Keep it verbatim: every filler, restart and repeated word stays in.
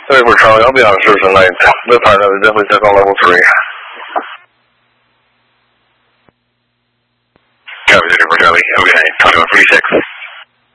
Over Charlie, I'll be on Citizen Lane. This part of it definitely took on level three. Copy, Over Charlie. Okay, twenty-one forty-six.